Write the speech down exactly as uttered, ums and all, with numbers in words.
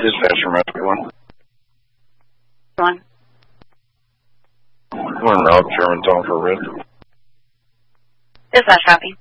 Dispatch from Metro one. One. One Ralph German, Tom for Red. Dispatch copy.